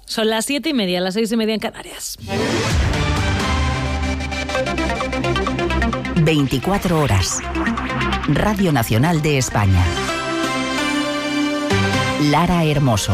Son las 7:30, las 6:30 en Canarias. 24 horas. Radio Nacional de España. Lara Hermoso.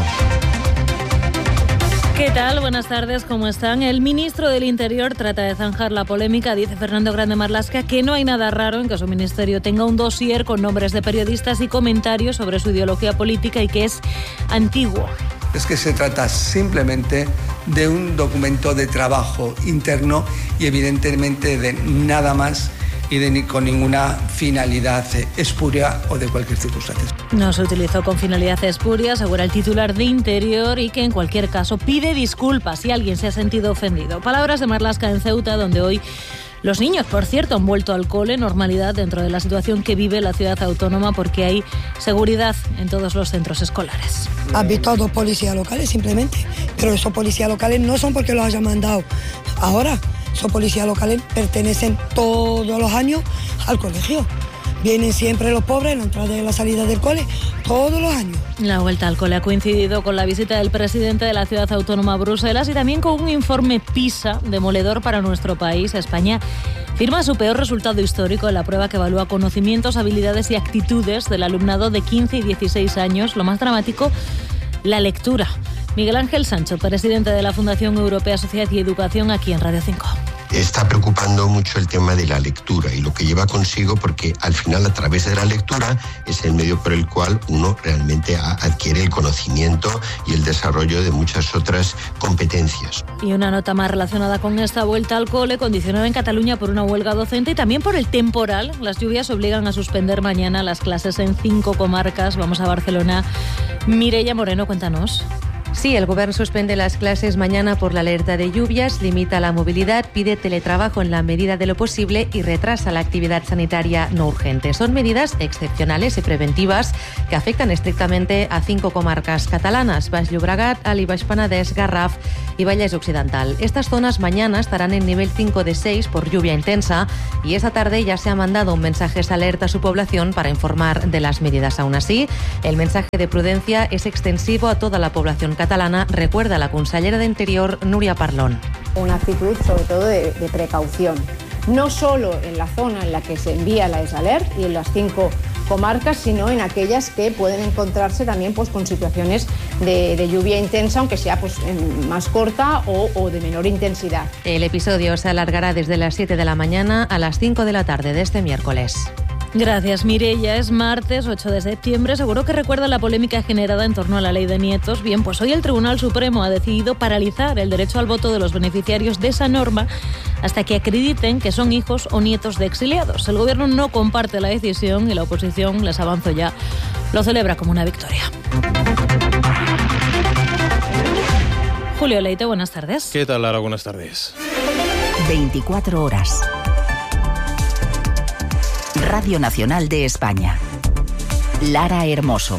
¿Qué tal? Buenas tardes, ¿cómo están? El ministro del Interior trata de zanjar la polémica. Dice Fernando Grande Marlaska que no hay nada raro en que su ministerio tenga un dossier con nombres de periodistas y comentarios sobre su ideología política y que es antiguo. Es que se trata simplemente de un documento de trabajo interno y evidentemente de nada más y con ninguna finalidad espuria o de cualquier circunstancia. No se utilizó con finalidad espuria, asegura el titular de Interior, y que en cualquier caso pide disculpas si alguien se ha sentido ofendido. Palabras de Marlaska en Ceuta, donde hoy los niños, por cierto, han vuelto al cole, normalidad dentro de la situación que vive la ciudad autónoma, porque hay seguridad en todos los centros escolares. Han visto a 2 policías locales simplemente, pero esos policías locales no son porque los hayan mandado ahora. Esos policías locales pertenecen todos los años al colegio. Vienen siempre los pobres en la entrada y la salida del cole, todos los años. La vuelta al cole ha coincidido con la visita del presidente de la ciudad autónoma a Bruselas y también con un informe PISA demoledor para nuestro país. España firma su peor resultado histórico en la prueba que evalúa conocimientos, habilidades y actitudes del alumnado de 15 y 16 años. Lo más dramático, la lectura. Miguel Ángel Sancho, presidente de la Fundación Europea Sociedad y Educación, aquí en Radio 5. Está preocupando mucho el tema de la lectura y lo que lleva consigo, porque al final a través de la lectura es el medio por el cual uno realmente adquiere el conocimiento y el desarrollo de muchas otras competencias. Y una nota más relacionada con esta vuelta al cole, condicionada en Cataluña por una huelga docente y también por el temporal. Las lluvias obligan a suspender mañana las clases en 5 comarcas. Vamos a Barcelona. Mireia Moreno, cuéntanos. Sí, el Gobierno suspende las clases mañana por la alerta de lluvias, limita la movilidad, pide teletrabajo en la medida de lo posible y retrasa la actividad sanitaria no urgente. Son medidas excepcionales y preventivas que afectan estrictamente a 5 comarcas catalanas: Baix Llobregat, Alt i Baix Penedès, Garraf y Vallès Occidental. Estas zonas mañana estarán en nivel 5 de 6 por lluvia intensa y esta tarde ya se ha mandado un mensaje de alerta a su población para informar de las medidas. Aún así, el mensaje de prudencia es extensivo a toda la población catalana, recuerda la consellera de Interior, Núria Parlon. Una actitud sobre todo de precaución, no solo en la zona en la que se envía la ESALERT y en las 5 comarcas, sino en aquellas que pueden encontrarse también con situaciones de lluvia intensa, aunque sea más corta o de menor intensidad. El episodio se alargará desde las 7 de la mañana a las 5 de la tarde de este miércoles. Gracias, Mireia. Es martes 8 de septiembre. Seguro que recuerda la polémica generada en torno a la ley de nietos. Bien, pues hoy el Tribunal Supremo ha decidido paralizar el derecho al voto de los beneficiarios de esa norma hasta que acrediten que son hijos o nietos de exiliados. El Gobierno no comparte la decisión y la oposición, les avanzo ya, lo celebra como una victoria. Julio Leite, buenas tardes. ¿Qué tal, Lara? Buenas tardes. 24 horas. Radio Nacional de España. Lara Hermoso.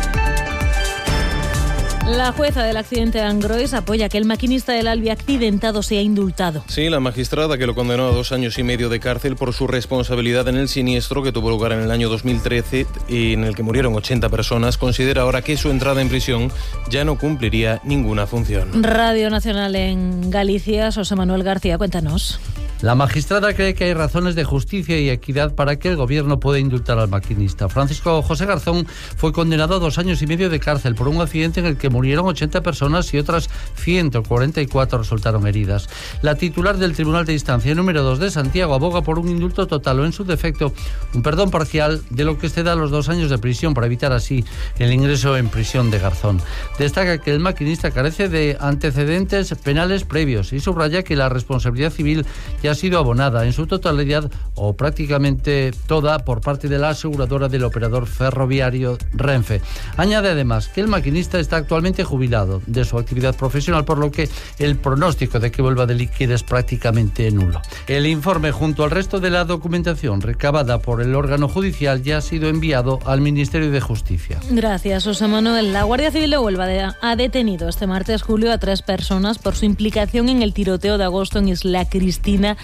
La jueza del accidente de Angrois apoya que el maquinista del Alvia accidentado sea indultado. Sí, la magistrada que lo condenó a 2 años y medio de cárcel por su responsabilidad en el siniestro que tuvo lugar en el año 2013 y en el que murieron 80 personas, considera ahora que su entrada en prisión ya no cumpliría ninguna función. Radio Nacional en Galicia, José Manuel García, cuéntanos. La magistrada cree que hay razones de justicia y equidad para que el Gobierno pueda indultar al maquinista. Francisco José Garzón fue condenado a 2 años y medio de cárcel por un accidente en el que murieron 80 personas y otras 144 resultaron heridas. La titular del Tribunal de Instancia número 2 de Santiago aboga por un indulto total o, en su defecto, un perdón parcial de lo que exceda los 2 años de prisión para evitar así el ingreso en prisión de Garzón. Destaca que el maquinista carece de antecedentes penales previos y subraya que la responsabilidad civil ya ha sido abonada en su totalidad o prácticamente toda por parte de la aseguradora del operador ferroviario Renfe. Añade además que el maquinista está actualmente jubilado de su actividad profesional, por lo que el pronóstico de que vuelva a delinquir es prácticamente nulo. El informe, junto al resto de la documentación recabada por el órgano judicial, ya ha sido enviado al Ministerio de Justicia. Gracias, José Manuel. La Guardia Civil de Huelva ha detenido este martes, Julio, a 3 personas por su implicación en el tiroteo de agosto en Isla Cristina,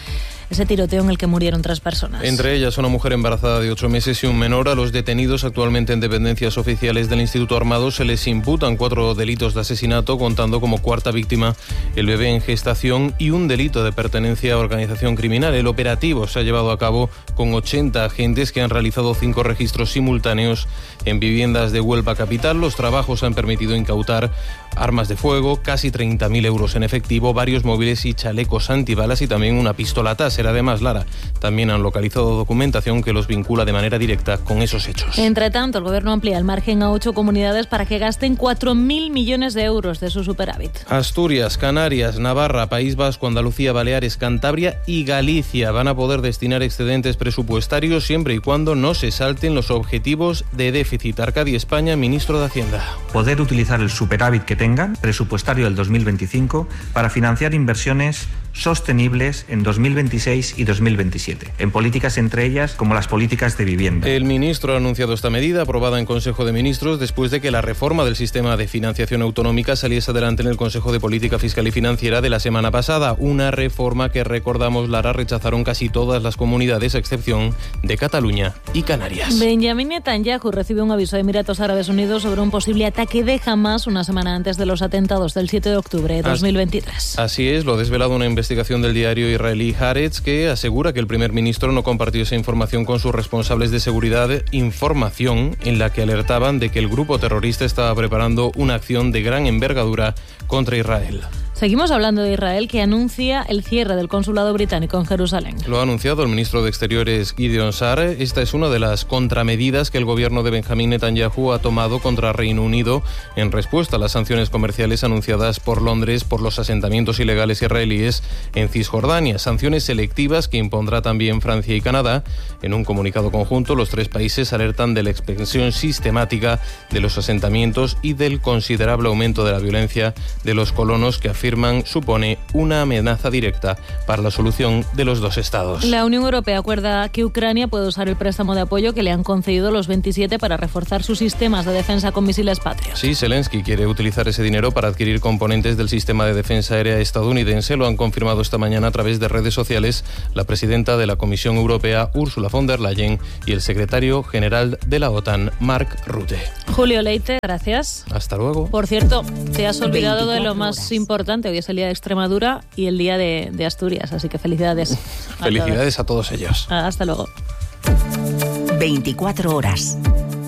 ese tiroteo en el que murieron 3 personas. Entre ellas una mujer embarazada de 8 meses y un menor. A los detenidos, actualmente en dependencias oficiales del Instituto Armado, se les imputan 4 delitos de asesinato, contando como cuarta víctima el bebé en gestación, y un delito de pertenencia a organización criminal. El operativo se ha llevado a cabo con 80 agentes que han realizado 5 registros simultáneos en viviendas de Huelva capital. Los trabajos han permitido incautar armas de fuego, casi 30.000 euros en efectivo, varios móviles y chalecos antibalas y también una pistola Taser. Además, Lara, también han localizado documentación que los vincula de manera directa con esos hechos. Entre tanto, el Gobierno amplía el margen a 8 comunidades para que gasten 4.000 millones de euros de su superávit. Asturias, Canarias, Navarra, País Vasco, Andalucía, Baleares, Cantabria y Galicia van a poder destinar excedentes presupuestarios siempre y cuando no se salten los objetivos de déficit. Arcadi España, ministro de Hacienda. Poder utilizar el superávit que tengan, presupuestario del 2025, para financiar inversiones sostenibles en 2026 y 2027, en políticas entre ellas como las políticas de vivienda. El ministro ha anunciado esta medida, aprobada en Consejo de Ministros, después de que la reforma del sistema de financiación autonómica saliese adelante en el Consejo de Política Fiscal y Financiera de la semana pasada. Una reforma que, recordamos, Lara, rechazaron casi todas las comunidades, a excepción de Cataluña y Canarias. Benjamin Netanyahu recibe un aviso de Emiratos Árabes Unidos sobre un posible ataque de Hamás una semana antes de los atentados del 7 de octubre de 2023. Así es, lo ha desvelado una investigación del diario israelí Haaretz, que asegura que el primer ministro no compartió esa información con sus responsables de seguridad, información en la que alertaban de que el grupo terrorista estaba preparando una acción de gran envergadura contra Israel. Seguimos hablando de Israel, que anuncia el cierre del consulado británico en Jerusalén. Lo ha anunciado el ministro de Exteriores Gideon Saar. Esta es una de las contramedidas que el gobierno de Benjamín Netanyahu ha tomado contra Reino Unido en respuesta a las sanciones comerciales anunciadas por Londres por los asentamientos ilegales israelíes en Cisjordania. Sanciones selectivas que impondrá también Francia y Canadá. En un comunicado conjunto, los 3 países alertan de la expansión sistemática de los asentamientos y del considerable aumento de la violencia de los colonos, que afirman supone una amenaza directa para la solución de los 2 estados. La Unión Europea acuerda que Ucrania puede usar el préstamo de apoyo que le han concedido los 27 para reforzar sus sistemas de defensa con misiles Patriot. Sí, Zelensky quiere utilizar ese dinero para adquirir componentes del sistema de defensa aérea estadounidense. Lo han confirmado esta mañana a través de redes sociales la presidenta de la Comisión Europea, Ursula von der Leyen, y el secretario general de la OTAN, Mark Rutte. Julio Leite, gracias. Hasta luego. Por cierto, te has olvidado de lo más importante. Hoy es el día de Extremadura y el día de Asturias, así que felicidades. Felicidades a todos ellos. Hasta luego. 24 horas.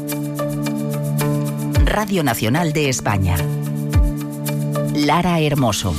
Radio Nacional de España. Lara Hermoso.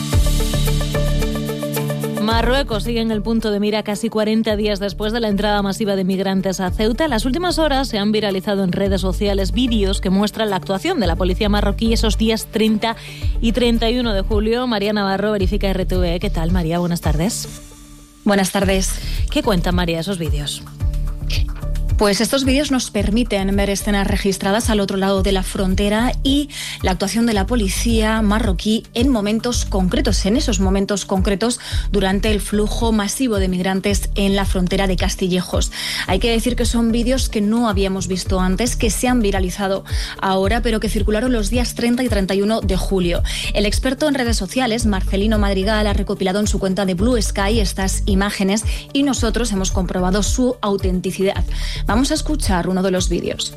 Marruecos sigue en el punto de mira casi 40 días después de la entrada masiva de migrantes a Ceuta. En las últimas horas se han viralizado en redes sociales vídeos que muestran la actuación de la policía marroquí esos días 30 y 31 de julio. María Navarro, Verifica RTV. ¿Qué tal, María? Buenas tardes. Buenas tardes. ¿Qué cuentan, María, esos vídeos? Pues estos vídeos nos permiten ver escenas registradas al otro lado de la frontera y la actuación de la policía marroquí en momentos concretos, en esos momentos concretos durante el flujo masivo de migrantes en la frontera de Castillejos. Hay que decir que son vídeos que no habíamos visto antes, que se han viralizado ahora, pero que circularon los días 30 y 31 de julio. El experto en redes sociales, Marcelino Madrigal, ha recopilado en su cuenta de Blue Sky estas imágenes y nosotros hemos comprobado su autenticidad. Vamos a escuchar uno de los vídeos.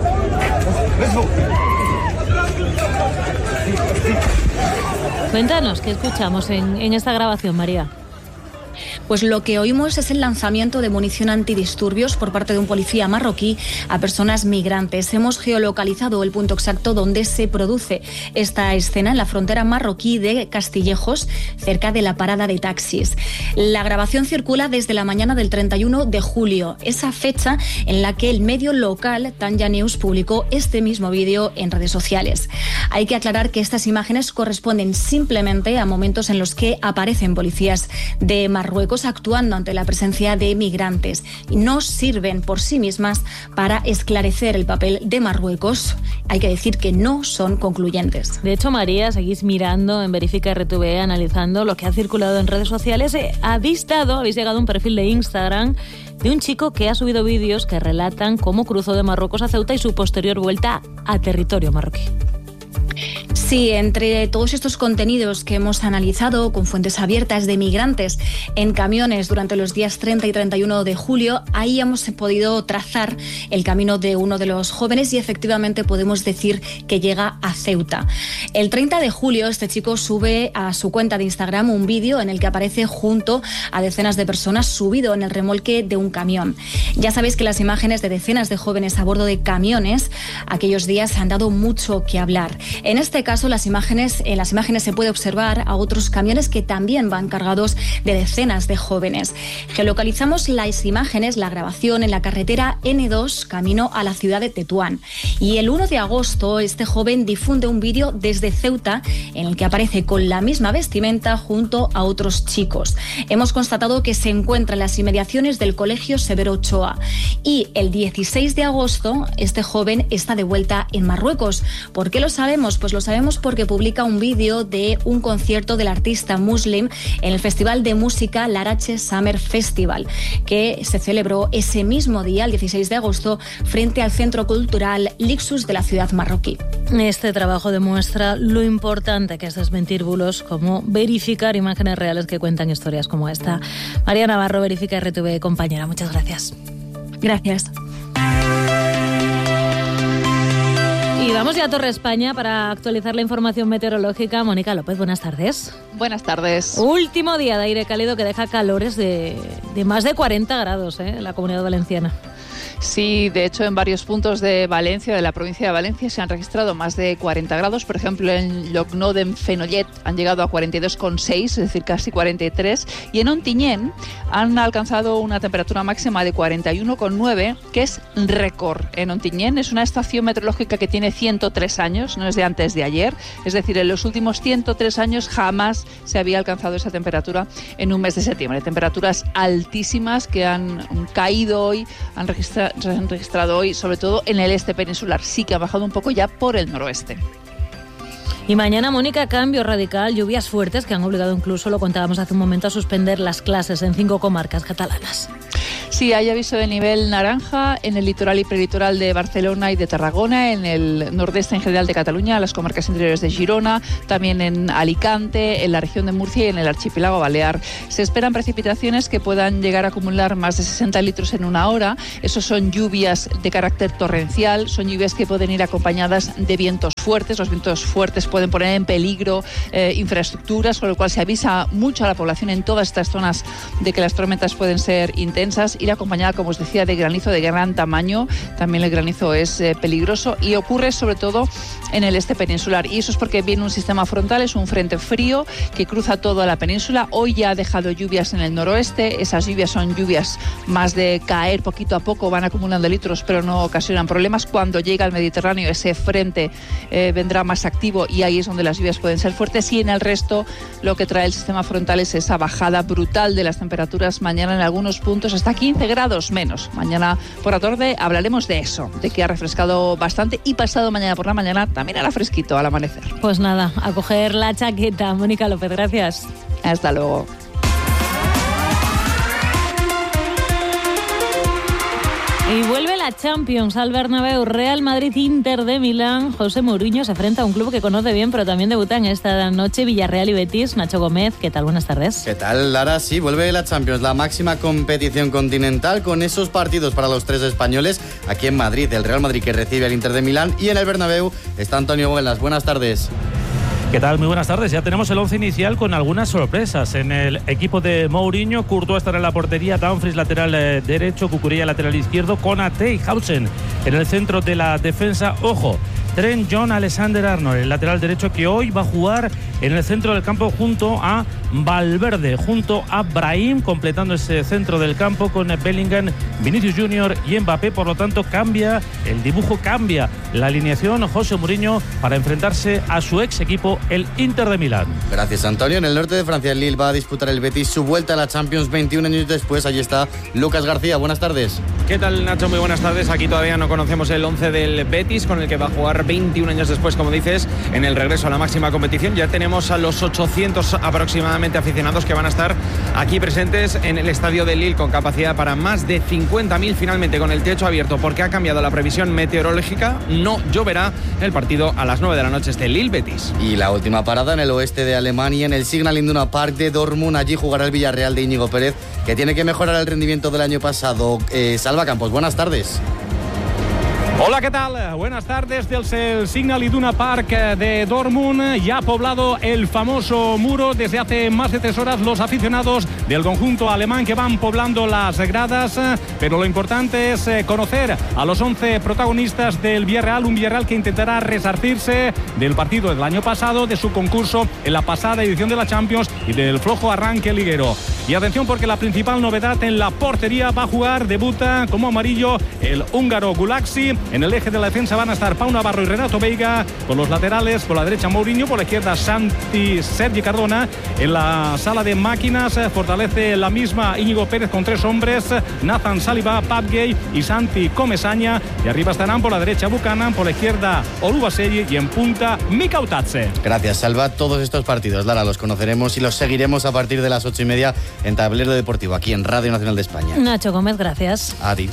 Cuéntanos, ¿qué escuchamos en esta grabación, María? Pues lo que oímos es el lanzamiento de munición antidisturbios por parte de un policía marroquí a personas migrantes. Hemos geolocalizado el punto exacto donde se produce esta escena, en la frontera marroquí de Castillejos, cerca de la parada de taxis. La grabación circula desde la mañana del 31 de julio, esa fecha en la que el medio local Tanja News publicó este mismo vídeo en redes sociales. Hay que aclarar que estas imágenes corresponden simplemente a momentos en los que aparecen policías de Marruecos actuando ante la presencia de migrantes y no sirven por sí mismas para esclarecer el papel de Marruecos. Hay que decir que no son concluyentes. De hecho, María, seguís mirando en Verifica RTV, analizando lo que ha circulado en redes sociales. Habéis llegado a un perfil de Instagram de un chico que ha subido vídeos que relatan cómo cruzó de Marruecos a Ceuta y su posterior vuelta a territorio marroquí. Sí, entre todos estos contenidos que hemos analizado con fuentes abiertas de migrantes en camiones durante los días 30 y 31 de julio, ahí hemos podido trazar el camino de uno de los jóvenes y efectivamente podemos decir que llega a Ceuta. El 30 de julio este chico sube a su cuenta de Instagram un vídeo en el que aparece junto a decenas de personas subido en el remolque de un camión. Ya sabéis que las imágenes de decenas de jóvenes a bordo de camiones aquellos días han dado mucho que hablar. En este caso, en las imágenes se puede observar a otros camiones que también van cargados de decenas de jóvenes. Geolocalizamos las imágenes, la grabación en la carretera N2 camino a la ciudad de Tetuán. Y el 1 de agosto este joven difunde un vídeo desde Ceuta en el que aparece con la misma vestimenta junto a otros chicos. Hemos constatado que se encuentra en las inmediaciones del Colegio Severo Ochoa. Y el 16 de agosto este joven está de vuelta en Marruecos. ¿Por qué lo sabemos? Pues lo sabemos porque publica un vídeo de un concierto del artista Muslim en el Festival de Música Larache Summer Festival, que se celebró ese mismo día, el 16 de agosto, frente al Centro Cultural Lixus de la ciudad marroquí. Este trabajo demuestra lo importante que es desmentir bulos, como verificar imágenes reales que cuentan historias como esta. María Navarro, Verifica RTV, compañera, muchas gracias. Gracias. Y vamos ya a Torre España para actualizar la información meteorológica. Mónica López, buenas tardes. Buenas tardes. Último día de aire cálido que deja calores de más de 40 grados en la Comunidad Valenciana. Sí, de hecho en varios puntos de Valencia, de la provincia de Valencia, se han registrado más de 40 grados. Por ejemplo, en Llocnou d'en Fenollet han llegado a 42,6, es decir, casi 43. Y en Ontinyent han alcanzado una temperatura máxima de 41,9, que es récord. En Ontinyent es una estación meteorológica que tiene 103 años, no es de antes de ayer. Es decir, en los últimos 103 años jamás se había alcanzado esa temperatura en un mes de septiembre. Temperaturas altísimas que han caído hoy, se han registrado hoy, sobre todo en el este peninsular. Sí que ha bajado un poco ya por el noroeste. Y mañana, Mónica, cambio radical, lluvias fuertes que han obligado incluso, lo contábamos hace un momento, a suspender las clases en 5 comarcas catalanas. Sí, hay aviso de nivel naranja en el litoral y prelitoral de Barcelona y de Tarragona, en el nordeste en general de Cataluña, las comarcas interiores de Girona, también en Alicante, en la región de Murcia y en el archipiélago balear. Se esperan precipitaciones que puedan llegar a acumular más de 60 litros en una hora. Esos son lluvias de carácter torrencial, son lluvias que pueden ir acompañadas de vientos fuertes. Los vientos fuertes pueden poner en peligro infraestructuras, con lo cual se avisa mucho a la población en todas estas zonas de que las tormentas pueden ser intensas. Ir acompañada, como os decía, de granizo de gran tamaño. También el granizo es peligroso y ocurre sobre todo en el este peninsular. Y eso es porque viene un sistema frontal, es un frente frío que cruza toda la península. Hoy ya ha dejado lluvias en el noroeste. Esas lluvias son lluvias más de caer poquito a poco, van acumulando litros, pero no ocasionan problemas. Cuando llega al Mediterráneo, ese frente vendrá más activo y ahí es donde las lluvias pueden ser fuertes. Y en el resto, lo que trae el sistema frontal es esa bajada brutal de las temperaturas. Mañana en algunos puntos hasta 15 grados menos. Mañana por la tarde hablaremos de eso, de que ha refrescado bastante, y pasado mañana por la mañana también hará fresquito al amanecer. Pues nada, a coger la chaqueta. Mónica López, gracias. Hasta luego. Y vuelve la Champions al Bernabéu. Real Madrid, Inter de Milán. José Mourinho se enfrenta a un club que conoce bien, pero también debuta en esta noche Villarreal y Betis. Nacho Gómez, ¿qué tal? Buenas tardes. ¿Qué tal, Lara? Sí, vuelve la Champions, la máxima competición continental, con esos partidos para los tres españoles. Aquí en Madrid, el Real Madrid que recibe al Inter de Milán, y en el Bernabéu está Antonio Buelas. Buenas tardes. ¿Qué tal? Muy buenas tardes. Ya tenemos el 11 inicial con algunas sorpresas. En el equipo de Mourinho, Courtois estará en la portería, Dumfries lateral derecho, Cucurella lateral izquierdo, Konaté y Hausen en el centro de la defensa. Ojo, Trent John Alexander-Arnold, el lateral derecho, que hoy va a jugar en el centro del campo junto a Valverde, junto a Brahim, completando ese centro del campo con Bellingham, Vinicius Junior y Mbappé. Por lo tanto, cambia el dibujo, cambia la alineación José Mourinho para enfrentarse a su ex equipo, el Inter de Milán. Gracias, Antonio. En el norte de Francia, el Lille va a disputar el Betis su vuelta a la Champions 21 años después. Allí está Lucas García. Buenas tardes. ¿Qué tal, Nacho? Muy buenas tardes. Aquí todavía no conocemos el 11 del Betis, con el que va a jugar estar 21 años después, como dices, en el regreso a la máxima competición. Ya tenemos a los 800 aproximadamente aficionados que van a estar aquí presentes en el estadio de Lille, con capacidad para más de 50.000, finalmente con el techo abierto porque ha cambiado la previsión meteorológica. No lloverá. El partido a las 9 de la noche es de Lille-Betis. Y la última parada en el oeste de Alemania, en el Signal Iduna Park de Dortmund. Allí jugará el Villarreal de Íñigo Pérez, que tiene que mejorar el rendimiento del año pasado. Salva Campos, buenas tardes. Hola, ¿qué tal? Buenas tardes. Desde el Signal Iduna Park de Dortmund ya ha poblado el famoso muro. Desde hace más de 3 horas los aficionados del conjunto alemán que van poblando las gradas, pero lo importante es conocer a los 11 protagonistas del Villarreal, un Villarreal que intentará resarcirse del partido del año pasado, de su concurso en la pasada edición de la Champions y del flojo arranque liguero. Y atención, porque la principal novedad en la portería: va a jugar, debuta como amarillo el húngaro Gulaxi. En el eje de la defensa van a estar Pau Navarro y Renato Veiga. Con los laterales, por la derecha Mourinho, por la izquierda Sergi Cardona. En la sala de máquinas fortalece la misma Íñigo Pérez con 3 hombres: Nathan Saliba, Pape Gueye y Santi Comesaña. Y arriba estarán por la derecha Buchanan, por la izquierda Oluwaseyi y en punta Mika Otatze. Gracias, Salva. Todos estos partidos, Lara, los conoceremos y los seguiremos a partir de las 8:30 en Tablero Deportivo, aquí en Radio Nacional de España. Nacho Gómez, gracias. A ti.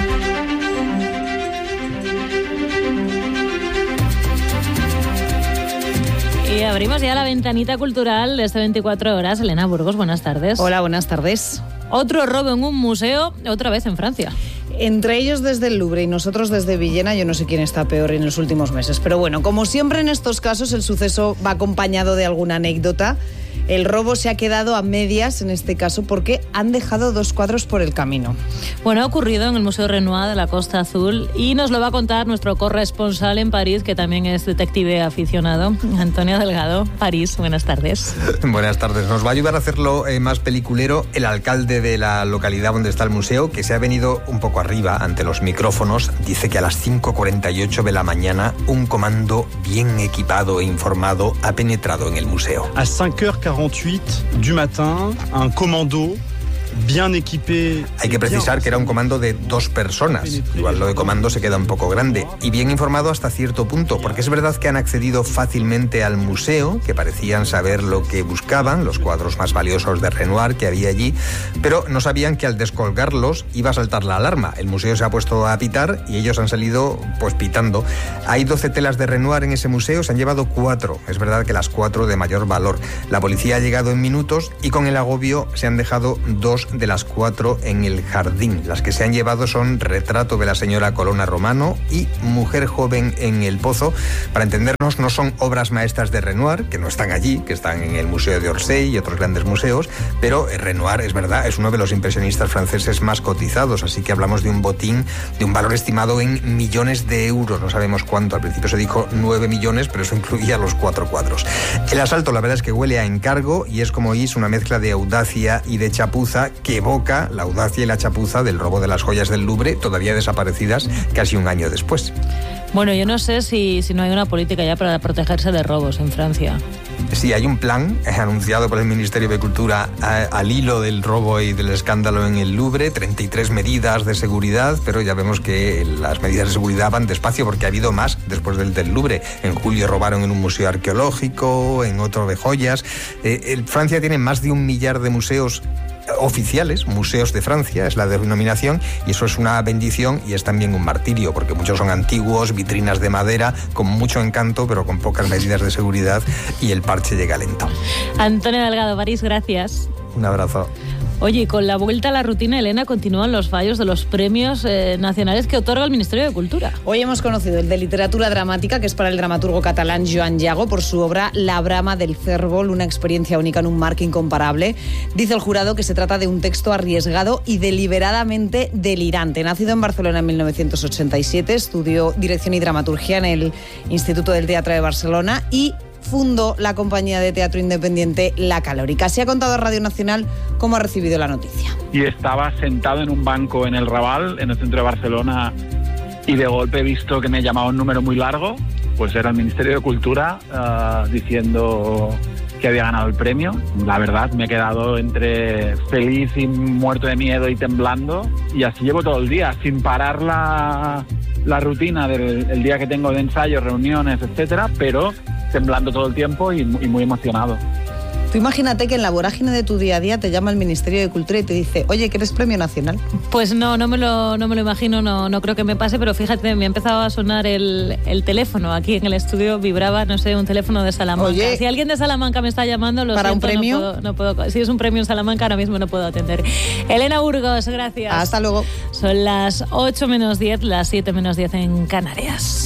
Y abrimos ya la ventanita cultural de este 24 horas. Elena Burgos, buenas tardes. Hola, buenas tardes. Otro robo en un museo, otra vez en Francia. Entre ellos desde el Louvre y nosotros desde Villena, yo no sé quién está peor en los últimos meses. Pero bueno, como siempre en estos casos, el suceso va acompañado de alguna anécdota. El robo se ha quedado a medias en este caso porque han dejado 2 cuadros por el camino. Bueno, ha ocurrido en el Museo Renoir de la Costa Azul y nos lo va a contar nuestro corresponsal en París, que también es detective aficionado, Antonio Delgado. París, buenas tardes. Buenas tardes. Nos va a ayudar a hacerlo más peliculero el alcalde de la localidad donde está el museo, que se ha venido un poco arriba ante los micrófonos. Dice que a las 5:48 de la mañana un comando bien equipado e informado ha penetrado en el museo. A 5h48 du matin, un commando bien equipé. Hay que precisar que era un comando de 2 personas. Igual lo de comando se queda un poco grande. Y bien informado hasta cierto punto, porque es verdad que han accedido fácilmente al museo, que parecían saber lo que buscaban, los cuadros más valiosos de Renoir que había allí, pero no sabían que al descolgarlos iba a saltar la alarma. El museo se ha puesto a pitar y ellos han salido pues pitando. Hay 12 telas de Renoir en ese museo, se han llevado 4. Es verdad que las 4 de mayor valor. La policía ha llegado en minutos y con el agobio se han dejado 2 de las 4 en el jardín. Las que se han llevado son Retrato de la señora Colonna Romano y Mujer joven en el pozo. Para entendernos, no son obras maestras de Renoir, que no están allí, que están en el Museo de Orsay y otros grandes museos, pero Renoir, es verdad, es uno de los impresionistas franceses más cotizados, así que hablamos de un botín de un valor estimado en millones de euros, no sabemos cuánto. Al principio se dijo 9 millones, pero eso incluía los 4 cuadros. El asalto, la verdad es que huele a encargo y es, como oís, una mezcla de audacia y de chapuza que evoca la audacia y la chapuza del robo de las joyas del Louvre, todavía desaparecidas casi un año después. Bueno, yo no sé si no hay una política ya para protegerse de robos en Francia. Sí, hay un plan anunciado por el Ministerio de Cultura al hilo del robo y del escándalo en el Louvre, 33 medidas de seguridad, pero ya vemos que las medidas de seguridad van despacio porque ha habido más después del Louvre. En julio robaron en un museo arqueológico, en otro de joyas. Francia tiene más de 1 millar de museos oficiales, museos de Francia, es la denominación, y eso es una bendición y es también un martirio, porque muchos son antiguos, vitrinas de madera, con mucho encanto, pero con pocas medidas de seguridad, y el parche llega lento. Antonio Delgado, París, gracias. Un abrazo. Oye, con la vuelta a la rutina, Elena, continúan los fallos de los premios nacionales que otorga el Ministerio de Cultura. Hoy hemos conocido el de literatura dramática, que es para el dramaturgo catalán Joan Llago, por su obra La brama del cérvol, una experiencia única en un marc incomparable. Dice el jurado que se trata de un texto arriesgado y deliberadamente delirante. Nacido en Barcelona en 1987, estudió dirección y dramaturgia en el Instituto del Teatro de Barcelona y fundó la compañía de teatro independiente La Calórica. Se ha contado a Radio Nacional cómo ha recibido la noticia. Y estaba sentado en un banco en el Raval, en el centro de Barcelona, y de golpe he visto que me llamaba un número muy largo, pues era el Ministerio de Cultura diciendo que había ganado el premio. La verdad, me he quedado entre feliz y muerto de miedo y temblando, y así llevo todo el día, sin parar la rutina del día que tengo de ensayos, reuniones, etcétera, pero temblando todo el tiempo y muy emocionado. Tú imagínate que en la vorágine de tu día a día te llama el Ministerio de Cultura y te dice, oye, que eres premio nacional. Pues no me lo imagino, no creo que me pase, pero fíjate, me ha empezado a sonar el teléfono aquí en el estudio, vibraba, no sé, un teléfono de Salamanca. Oye, si alguien de Salamanca me está llamando, lo ¿para siento, un premio? No puedo, si es un premio en Salamanca, ahora mismo no puedo atender. Elena Burgos, gracias. Hasta luego. Son las 8 menos 10, las 7 menos 10 en Canarias.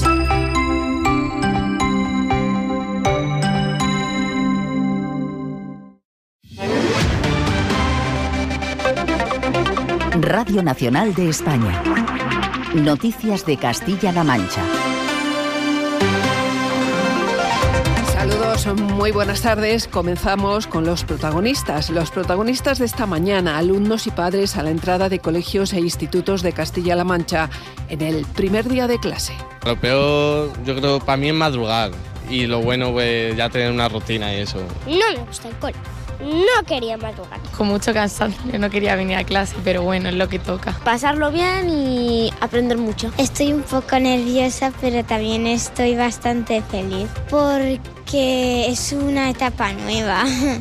Radio Nacional de España. Noticias de Castilla-La Mancha. Saludos, muy buenas tardes. Comenzamos con los protagonistas. Los protagonistas de esta mañana, alumnos y padres a la entrada de colegios e institutos de Castilla-La Mancha en el primer día de clase. Lo peor, yo creo, para mí es madrugar. Y lo bueno, pues ya tener una rutina y eso. No me gusta el cole. No quería madrugar. Con mucho cansancio, no quería venir a clase, pero bueno, es lo que toca. Pasarlo bien y aprender mucho. Estoy un poco nerviosa, pero también estoy bastante feliz porque es una etapa nueva.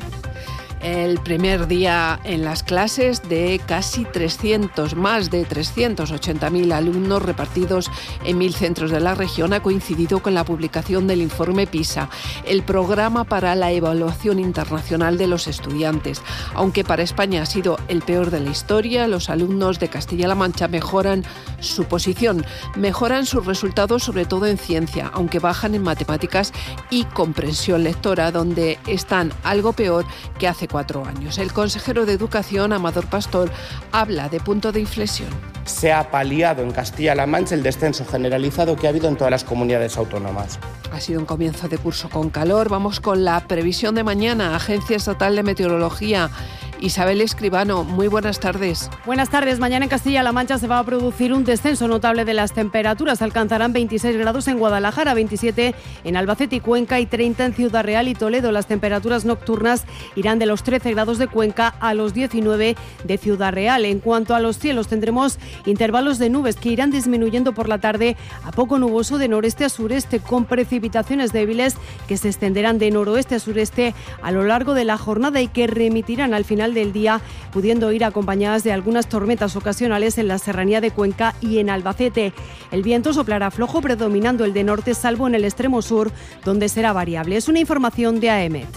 El primer día en las clases de casi 300, más de 380.000 alumnos repartidos en 1.000 centros de la región ha coincidido con la publicación del informe PISA, el programa para la evaluación internacional de los estudiantes. Aunque para España ha sido el peor de la historia, los alumnos de Castilla-La Mancha mejoran su posición, mejoran sus resultados sobre todo en ciencia, aunque bajan en matemáticas y comprensión lectora, donde están algo peor que hace 4 años. El consejero de Educación, Amador Pastor, habla de punto de inflexión. Se ha paliado en Castilla-La Mancha el descenso generalizado que ha habido en todas las comunidades autónomas. Ha sido un comienzo de curso con calor. Vamos con la previsión de mañana. Agencia Estatal de Meteorología. Isabel Escribano, muy buenas tardes. Buenas tardes. Mañana en Castilla-La Mancha se va a producir un descenso notable de las temperaturas. Alcanzarán 26 grados en Guadalajara, 27 en Albacete y Cuenca y 30 en Ciudad Real y Toledo. Las temperaturas nocturnas irán de los 13 grados de Cuenca a los 19 de Ciudad Real. En cuanto a los cielos, tendremos intervalos de nubes que irán disminuyendo por la tarde a poco nuboso de noreste a sureste, con precipitaciones débiles que se extenderán de noroeste a sureste a lo largo de la jornada y que remitirán al final del día, pudiendo ir acompañadas de algunas tormentas ocasionales en la serranía de Cuenca y en Albacete. El viento soplará flojo, predominando el de norte, salvo en el extremo sur, donde será variable. Es una información de AEMET.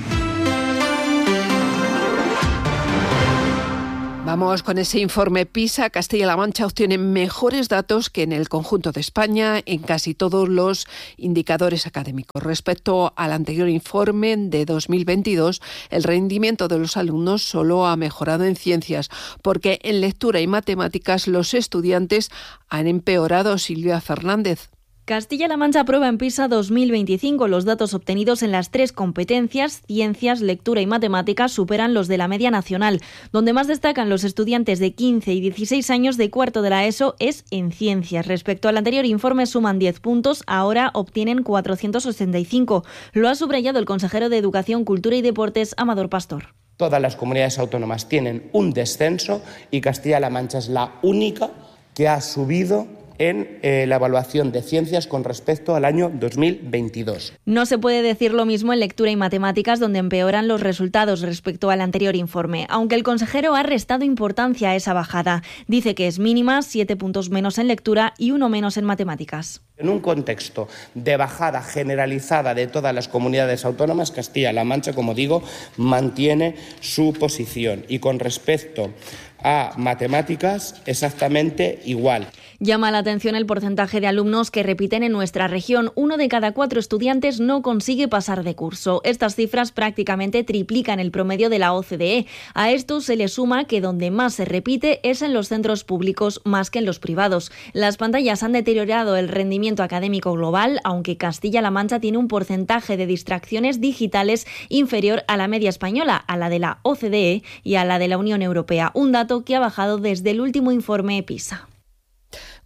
Vamos con ese informe PISA. Castilla-La Mancha obtiene mejores datos que en el conjunto de España en casi todos los indicadores académicos. Respecto al anterior informe de 2022, el rendimiento de los alumnos solo ha mejorado en ciencias, porque en lectura y matemáticas los estudiantes han empeorado. Silvia Fernández. Castilla-La Mancha aprueba en PISA 2025. Los datos obtenidos en las 3 competencias, ciencias, lectura y matemáticas, superan los de la media nacional. Donde más destacan los estudiantes de 15 y 16 años de cuarto de la ESO es en ciencias. Respecto al anterior informe suman 10 puntos, ahora obtienen 465. Lo ha subrayado el consejero de Educación, Cultura y Deportes, Amador Pastor. Todas las comunidades autónomas tienen un descenso y Castilla-La Mancha es la única que ha subido en la evaluación de ciencias con respecto al año 2022. No se puede decir lo mismo en lectura y matemáticas, donde empeoran los resultados respecto al anterior informe, aunque el consejero ha restado importancia a esa bajada. Dice que es mínima, 7 puntos menos en lectura y 1 menos en matemáticas. En un contexto de bajada generalizada de todas las comunidades autónomas, Castilla-La Mancha, como digo, mantiene su posición y con respecto a matemáticas exactamente igual. Llama la atención el porcentaje de alumnos que repiten en nuestra región. 1 de cada 4 estudiantes no consigue pasar de curso. Estas cifras prácticamente triplican el promedio de la OCDE. A esto se le suma que donde más se repite es en los centros públicos más que en los privados. Las pantallas han deteriorado el rendimiento académico global, aunque Castilla-La Mancha tiene un porcentaje de distracciones digitales inferior a la media española, a la de la OCDE y a la de la Unión Europea. Un dato que ha bajado desde el último informe PISA.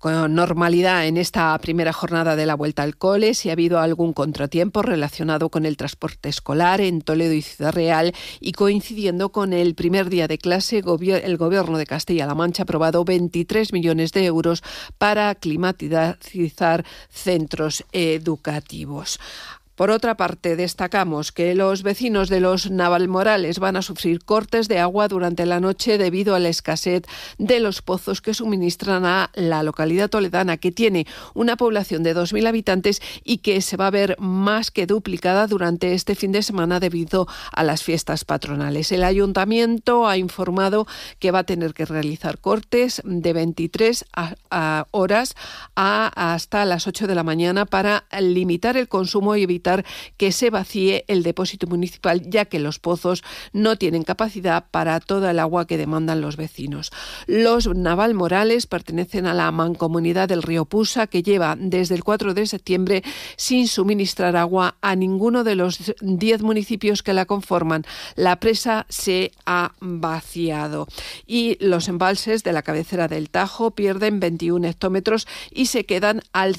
con normalidad en esta primera jornada de la vuelta al cole. Si ha habido algún contratiempo relacionado con el transporte escolar en Toledo y Ciudad Real, y coincidiendo con el primer día de clase, el Gobierno de Castilla-La Mancha ha aprobado 23 millones de euros para climatizar centros educativos. Por otra parte, destacamos que los vecinos de los Navalmorales van a sufrir cortes de agua durante la noche debido a la escasez de los pozos que suministran a la localidad toledana, que tiene una población de 2.000 habitantes y que se va a ver más que duplicada durante este fin de semana debido a las fiestas patronales. El ayuntamiento ha informado que va a tener que realizar cortes de 23 horas hasta las 8 de la mañana para limitar el consumo y evitar que se vacíe el depósito municipal, ya que los pozos no tienen capacidad para toda el agua que demandan los vecinos. Los Navalmorales pertenecen a la mancomunidad del río Pusa, que lleva desde el 4 de septiembre sin suministrar agua a ninguno de los 10 municipios que la conforman. La presa se ha vaciado y los embalses de la cabecera del Tajo pierden 21 hectómetros y se quedan al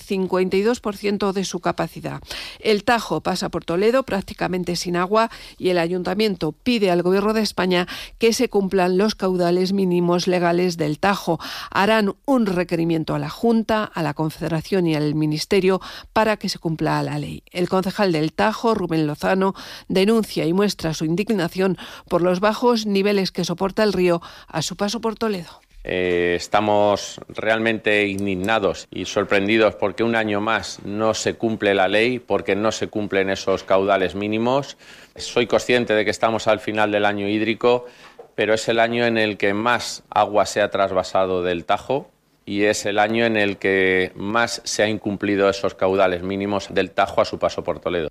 52% de su capacidad. El Tajo pasa por Toledo prácticamente sin agua y el Ayuntamiento pide al Gobierno de España que se cumplan los caudales mínimos legales del Tajo. Harán un requerimiento a la Junta, a la Confederación y al Ministerio para que se cumpla la ley. El concejal del Tajo, Rubén Lozano, denuncia y muestra su indignación por los bajos niveles que soporta el río a su paso por Toledo. Estamos realmente indignados y sorprendidos porque un año más no se cumple la ley, porque no se cumplen esos caudales mínimos. Soy consciente de que estamos al final del año hídrico, pero es el año en el que más agua se ha trasvasado del Tajo y es el año en el que más se ha incumplido esos caudales mínimos del Tajo a su paso por Toledo.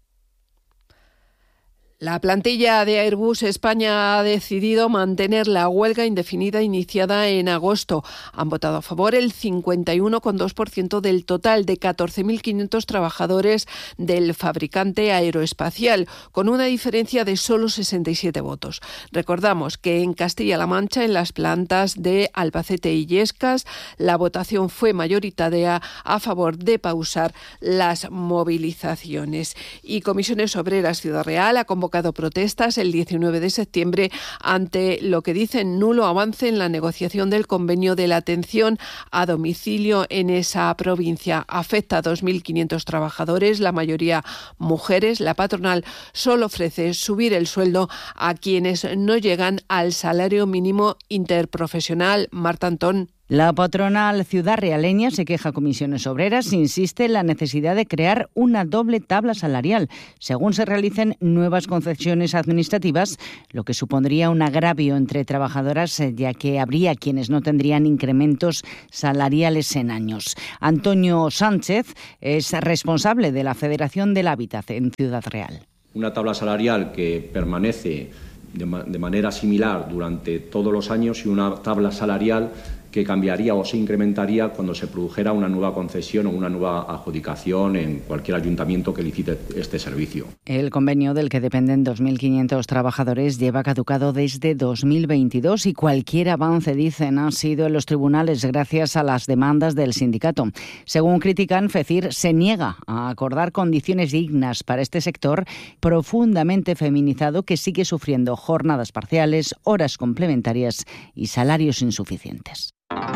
La plantilla de Airbus España ha decidido mantener la huelga indefinida iniciada en agosto. Han votado a favor el 51,2% del total de 14.500 trabajadores del fabricante aeroespacial, con una diferencia de solo 67 votos. Recordamos que en Castilla-La Mancha, en las plantas de Albacete y Illescas, la votación fue mayoritaria a favor de pausar las movilizaciones. Y Comisiones Obreras Ciudad Real ha convocado protestas el 19 de septiembre ante lo que dicen nulo avance en la negociación del convenio de la atención a domicilio en esa provincia. Afecta a 2.500 trabajadores, la mayoría mujeres. La patronal solo ofrece subir el sueldo a quienes no llegan al salario mínimo interprofesional. Marta Antón. La patronal ciudad realeña se queja a Comisiones Obreras, insiste en la necesidad de crear una doble tabla salarial, según se realicen nuevas concesiones administrativas, lo que supondría un agravio entre trabajadoras, ya que habría quienes no tendrían incrementos salariales en años. Antonio Sánchez es responsable de la Federación del Hábitat en Ciudad Real. Una tabla salarial que permanece de manera similar durante todos los años y una tabla salarial que cambiaría o se incrementaría cuando se produjera una nueva concesión o una nueva adjudicación en cualquier ayuntamiento que licite este servicio. El convenio del que dependen 2.500 trabajadores lleva caducado desde 2022 y cualquier avance, dicen, ha sido en los tribunales gracias a las demandas del sindicato. Según critican, FECIR se niega a acordar condiciones dignas para este sector profundamente feminizado que sigue sufriendo jornadas parciales, horas complementarias y salarios insuficientes.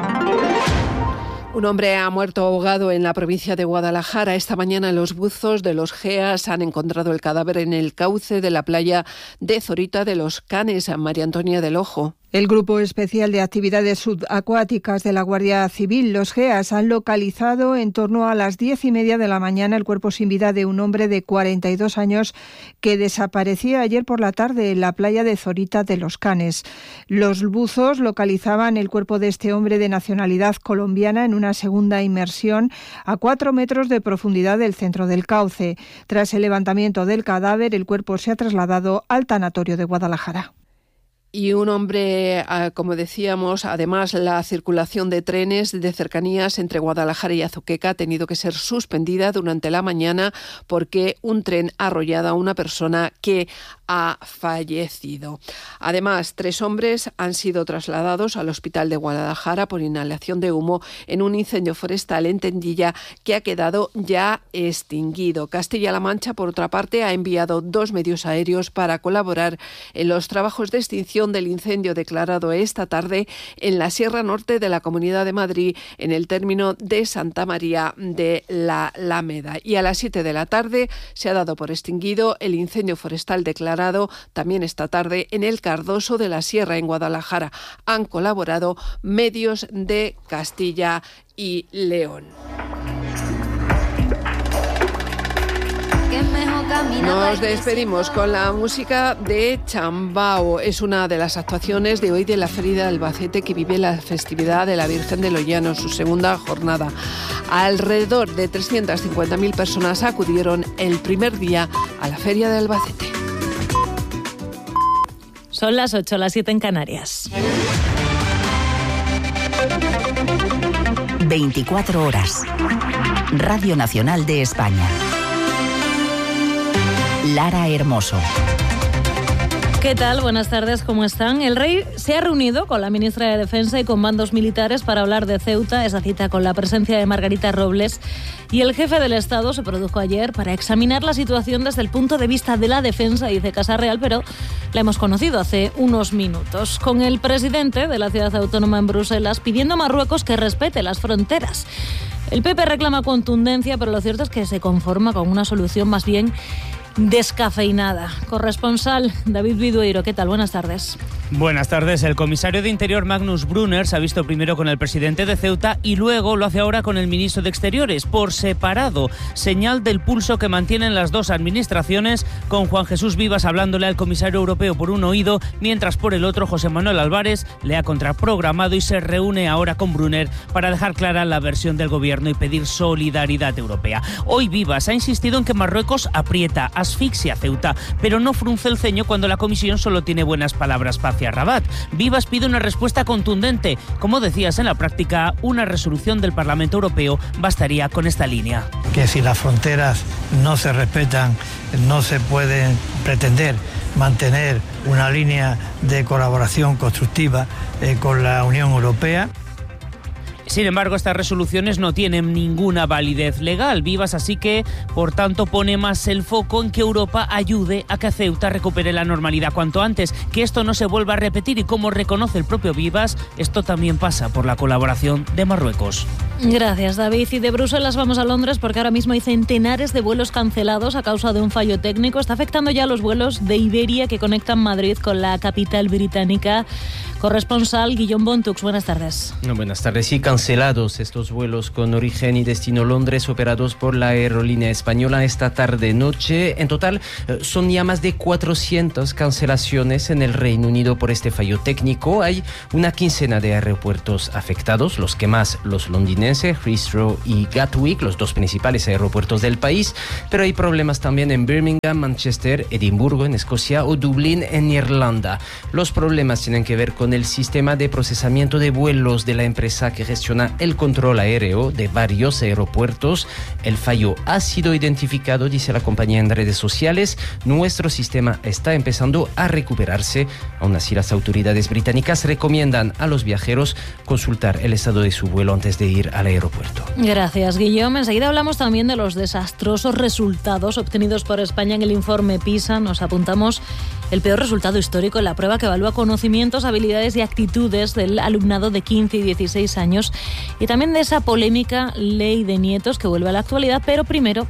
Un hombre ha muerto ahogado en la provincia de Guadalajara. Esta mañana los buzos de los GEAS han encontrado el cadáver en el cauce de la playa de Zorita de los Canes, María Antonia del Ojo. El Grupo Especial de Actividades Subacuáticas de la Guardia Civil, los GEAS, han localizado en torno a las 10:30 de la mañana el cuerpo sin vida de un hombre de 42 años que desaparecía ayer por la tarde en la playa de Zorita de los Canes. Los buzos localizaban el cuerpo de este hombre de nacionalidad colombiana en una segunda inmersión a 4 metros de profundidad del centro del cauce. Tras el levantamiento del cadáver, el cuerpo se ha trasladado al tanatorio de Guadalajara. Y un hombre, como decíamos, además la circulación de trenes de cercanías entre Guadalajara y Azuqueca ha tenido que ser suspendida durante la mañana porque un tren ha arrollado a una persona que ha fallecido. Además, 3 hombres han sido trasladados al hospital de Guadalajara por inhalación de humo en un incendio forestal en Tendilla que ha quedado ya extinguido. Castilla-La Mancha, por otra parte, ha enviado 2 medios aéreos para colaborar en los trabajos de extinción del incendio declarado esta tarde en la Sierra Norte de la Comunidad de Madrid, en el término de Santa María de la Alameda. Y a las 7 de la tarde se ha dado por extinguido el incendio forestal declarado también esta tarde en el Cardoso de la Sierra, en Guadalajara. Han colaborado medios de Castilla y León. Nos despedimos con la música de Chambao. Es una de las actuaciones de hoy de la Feria de Albacete, que vive la festividad de la Virgen de los Llanos, su segunda jornada. Alrededor de 350.000 personas acudieron el primer día a la Feria de Albacete. Son las 8, las 7 en Canarias. 24 horas. Radio Nacional de España. Lara Hermoso. ¿Qué tal? Buenas tardes, ¿cómo están? El rey se ha reunido con la ministra de Defensa y con mandos militares para hablar de Ceuta, esa cita con la presencia de Margarita Robles, y el jefe del Estado se produjo ayer para examinar la situación desde el punto de vista de la defensa, dice Casa Real, pero la hemos conocido hace unos minutos, con el presidente de la ciudad autónoma en Bruselas pidiendo a Marruecos que respete las fronteras. El PP reclama contundencia, pero lo cierto es que se conforma con una solución más bien descafeinada. Corresponsal David Vidueiro, ¿qué tal? Buenas tardes. Buenas tardes. El comisario de Interior Magnus Brunner se ha visto primero con el presidente de Ceuta y luego lo hace ahora con el ministro de Exteriores, por separado. Señal del pulso que mantienen las dos administraciones, con Juan Jesús Vivas hablándole al comisario europeo por un oído, mientras por el otro José Manuel Álvarez le ha contraprogramado y se reúne ahora con Brunner para dejar clara la versión del gobierno y pedir solidaridad europea. Hoy Vivas ha insistido en que Marruecos aprieta, asfixia a Ceuta, pero no frunce el ceño cuando la comisión solo tiene buenas palabras hacia Rabat. Vivas pide una respuesta contundente. Como decías, en la práctica, una resolución del Parlamento Europeo bastaría con esta línea. Que si las fronteras no se respetan, no se puede pretender mantener una línea de colaboración constructiva con la Unión Europea. Sin embargo, estas resoluciones no tienen ninguna validez legal. Vivas así que, por tanto, pone más el foco en que Europa ayude a que Ceuta recupere la normalidad cuanto antes, que esto no se vuelva a repetir, y como reconoce el propio Vivas, esto también pasa por la colaboración de Marruecos. Gracias, David. Y de Bruselas vamos a Londres porque ahora mismo hay centenares de vuelos cancelados a causa de un fallo técnico. Está afectando ya los vuelos de Iberia que conectan Madrid con la capital británica. Corresponsal Guillaume Bontux, buenas tardes. Buenas tardes. Sí, cancelados estos vuelos con origen y destino Londres operados por la aerolínea española esta tarde-noche. En total son ya más de 400 cancelaciones en el Reino Unido por este fallo técnico. Hay una quincena de aeropuertos afectados, los que más, los londinenses, Heathrow y Gatwick, los dos principales aeropuertos del país, pero hay problemas también en Birmingham, Manchester, Edimburgo en Escocia o Dublín en Irlanda. Los problemas tienen que ver con el sistema de procesamiento de vuelos de la empresa que gestiona el control aéreo de varios aeropuertos. El fallo ha sido identificado, dice la compañía en redes sociales. Nuestro sistema está empezando a recuperarse. Aún así, las autoridades británicas recomiendan a los viajeros consultar el estado de su vuelo antes de ir al aeropuerto. Gracias, Guillaume. Enseguida hablamos también de los desastrosos resultados obtenidos por España en el informe PISA. Nos apuntamos el peor resultado histórico en la prueba que evalúa conocimientos, habilidades y actitudes del alumnado de 15 y 16 años, y también de esa polémica ley de nietos que vuelve a la actualidad. Pero primero,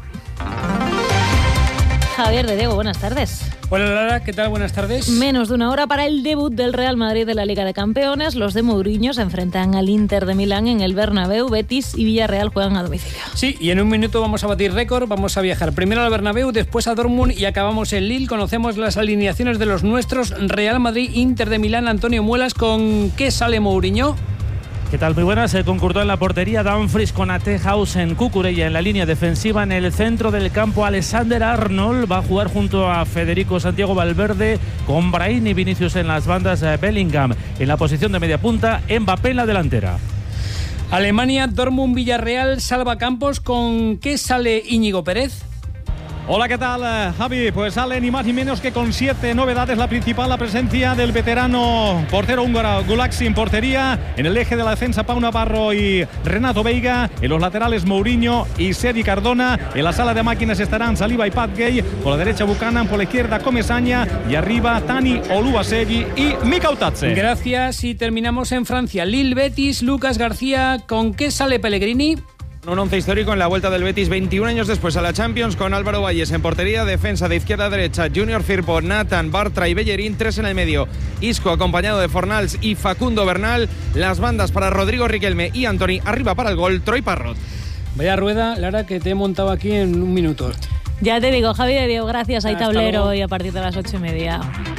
Javier de Diego, buenas tardes. Hola Lara, ¿qué tal? Buenas tardes. Menos de una hora para el debut del Real Madrid de la Liga de Campeones. Los de Mourinho se enfrentan al Inter de Milán en el Bernabéu. Betis y Villarreal juegan a domicilio. Sí, y en un minuto vamos a batir récord. Vamos a viajar primero al Bernabéu, después a Dortmund y acabamos en Lille. Conocemos las alineaciones de los nuestros. Real Madrid, Inter de Milán. Antonio Muelas, ¿con qué sale Mourinho? ¿Qué tal? Muy buenas. Con Courtois en la portería, Dumfries con Atehausen, Cucurella en la línea defensiva. En el centro del campo, Alexander Arnold va a jugar junto a Federico Santiago Valverde, con Brahim y Vinicius en las bandas, Bellingham en la posición de media punta, Mbappé en la delantera. Alemania, Dortmund, Villarreal, Salva Campos. ¿Con qué sale Íñigo Pérez? Hola, ¿qué tal, Javi? Pues sale ni más ni menos que con 7 novedades. La principal, la presencia del veterano portero húngaro Gulaxi en portería. En el eje de la defensa, Pau Navarro y Renato Veiga. En los laterales, Mourinho y Sergi Cardona. En la sala de máquinas estarán Saliba y Pat Gay. Por la derecha, Buchanan. Por la izquierda, Comesaña. Y arriba, Tani Oluwaseyi y Mika Otatze. Gracias. Y terminamos en Francia. Lille, Betis, Lucas García. ¿Con qué sale Pellegrini? Un once histórico en la vuelta del Betis 21 años después a la Champions, con Álvaro Valles en portería, defensa de izquierda a derecha, Junior Firpo, Nathan, Bartra y Bellerín, 3 en el medio, Isco acompañado de Fornals y Facundo Bernal, las bandas para Rodrigo Riquelme y Antony, arriba para el gol, Troy Parrot. Vaya rueda, Lara, que te he montado aquí en un minuto. Ya te digo, Javi de Diego, gracias. Hay Hasta tablero luego. hoy a partir de las 8:30.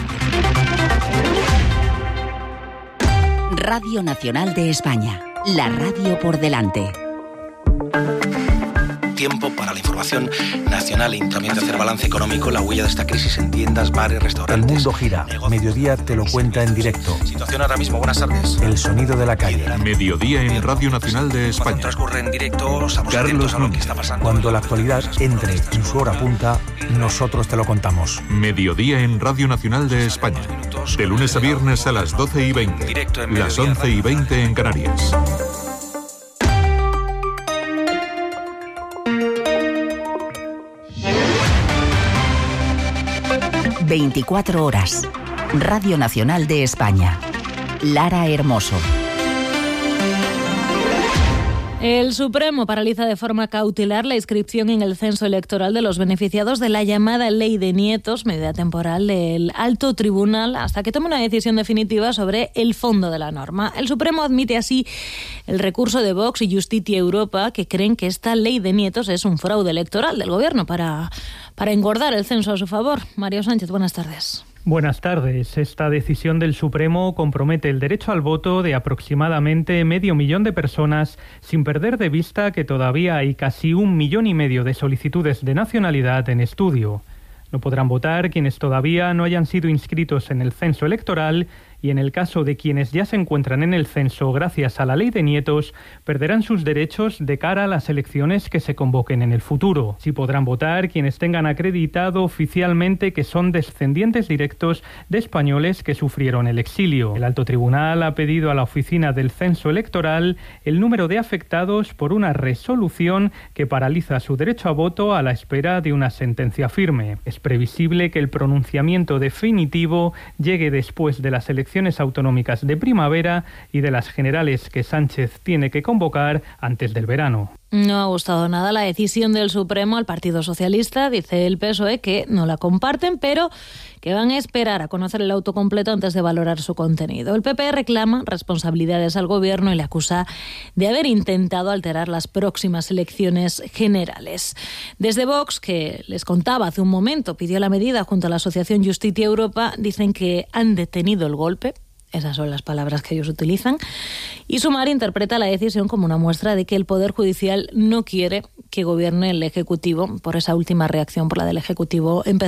Radio Nacional de España, la radio por delante. Tiempo para la información nacional y también de hacer balance económico, la huella de esta crisis en tiendas, bares, restaurantes. El mundo gira. Mediodía te lo cuenta en directo. Situación ahora mismo, buenas tardes. El sonido de la calle. Mediodía en Radio Nacional de España. Cuando transcurre en directo, estamos atentos a lo que está pasando. Cuando la actualidad entre en su hora punta, nosotros te lo contamos. Mediodía en Radio Nacional de España. De lunes a viernes a las 12:20. Las 11:20 en Canarias. 24 horas. Radio Nacional de España. Lara Hermoso. El Supremo paraliza de forma cautelar la inscripción en el censo electoral de los beneficiados de la llamada Ley de Nietos, medida temporal del Alto Tribunal, hasta que tome una decisión definitiva sobre el fondo de la norma. El Supremo admite así el recurso de Vox y Justitia Europa, que creen que esta Ley de Nietos es un fraude electoral del Gobierno para engordar el censo a su favor. Mario Sánchez, buenas tardes. Buenas tardes. Esta decisión del Supremo compromete el derecho al voto de aproximadamente 500.000 de personas, sin perder de vista que todavía hay casi 1,5 millones de solicitudes de nacionalidad en estudio. No podrán votar quienes todavía no hayan sido inscritos en el censo electoral y en el caso de quienes ya se encuentran en el censo gracias a la Ley de Nietos, perderán sus derechos de cara a las elecciones que se convoquen en el futuro. Sí podrán votar quienes tengan acreditado oficialmente que son descendientes directos de españoles que sufrieron el exilio. El Alto Tribunal ha pedido a la Oficina del Censo Electoral el número de afectados por una resolución que paraliza su derecho a voto a la espera de una sentencia firme. Es previsible que el pronunciamiento definitivo llegue después de las elecciones autonómicas de primavera y de las generales que Sánchez tiene que convocar antes del verano. No ha gustado nada la decisión del Supremo al Partido Socialista. Dice el PSOE que no la comparten, pero que van a esperar a conocer el auto completo antes de valorar su contenido. El PP reclama responsabilidades al Gobierno y le acusa de haber intentado alterar las próximas elecciones generales. Desde Vox, que les contaba hace un momento, pidió la medida junto a la Asociación Justitia Europa, dicen que han detenido el golpe. Esas son las palabras que ellos utilizan. Y Sumar interpreta la decisión como una muestra de que el Poder Judicial no quiere que gobierne el Ejecutivo, por esa última reacción, por la del Ejecutivo